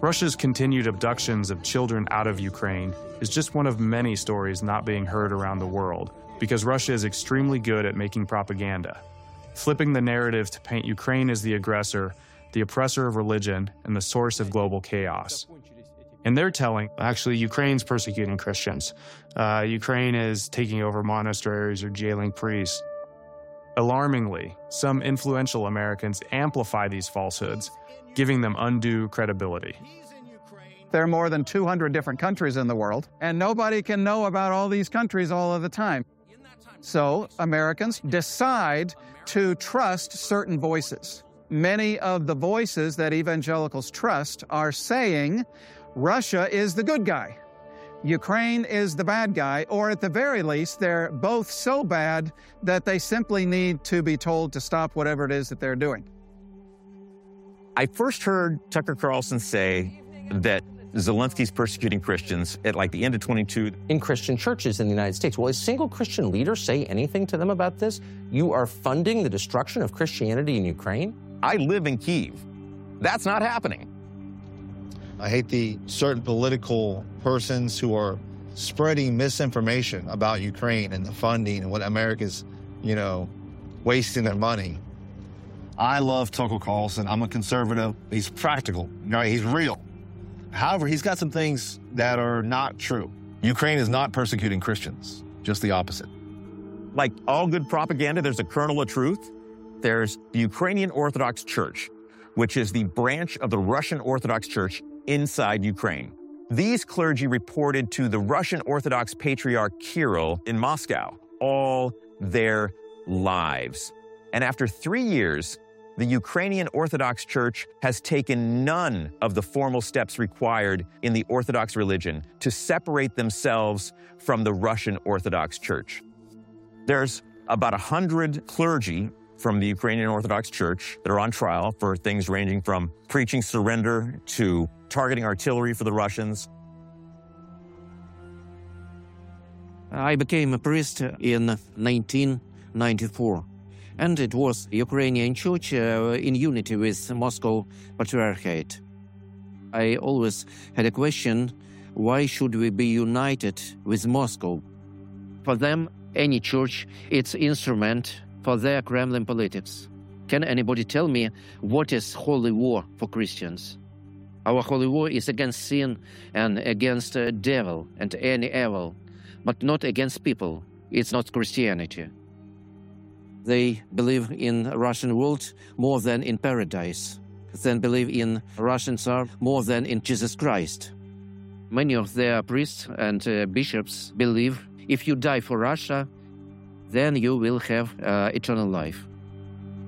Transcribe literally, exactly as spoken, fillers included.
Russia's continued abductions of children out of Ukraine is just one of many stories not being heard around the world, because Russia is extremely good at making propaganda, flipping the narrative to paint Ukraine as the aggressor, the oppressor of religion, and the source of global chaos. And they're telling, actually, Ukraine's persecuting Christians. Uh, Ukraine is taking over monasteries or jailing priests. Alarmingly, some influential Americans amplify these falsehoods, giving them undue credibility. There are more than two hundred different countries in the world, and nobody can know about all these countries all of the time. So Americans decide to trust certain voices. Many of the voices that evangelicals trust are saying Russia is the good guy, Ukraine is the bad guy, or at the very least, they're both so bad that they simply need to be told to stop whatever it is that they're doing. I first heard Tucker Carlson say that Zelensky's persecuting Christians at like the end of twenty-two. In Christian churches in the United States, will a single Christian leader say anything to them about this? You are funding the destruction of Christianity in Ukraine? I live in Kyiv. That's not happening. I hate the certain political persons who are spreading misinformation about Ukraine and the funding and what America's, you know, wasting their money. I love Tucker Carlson. I'm a conservative. He's practical, right? He's real. However, he's got some things that are not true. Ukraine is not persecuting Christians, just the opposite. Like all good propaganda, there's a kernel of truth. There's the Ukrainian Orthodox Church, which is the branch of the Russian Orthodox Church inside Ukraine. These clergy reported to the Russian Orthodox Patriarch Kirill in Moscow all their lives. And after three years, the Ukrainian Orthodox Church has taken none of the formal steps required in the Orthodox religion to separate themselves from the Russian Orthodox Church. There's about a hundred clergy from the Ukrainian Orthodox Church that are on trial for things ranging from preaching surrender to targeting artillery for the Russians. I became a priest in nineteen ninety-four. And it was Ukrainian church uh, in unity with Moscow Patriarchate. I always had a question, why should we be united with Moscow? For them, any church, it's instrument for their Kremlin politics. Can anybody tell me what is holy war for Christians? Our holy war is against sin and against the devil and any evil, but not against people. It's not Christianity. They believe in Russian world more than in paradise. They believe in Russian Tsar more than in Jesus Christ. Many of their priests and uh, bishops believe if you die for Russia, then you will have uh, eternal life.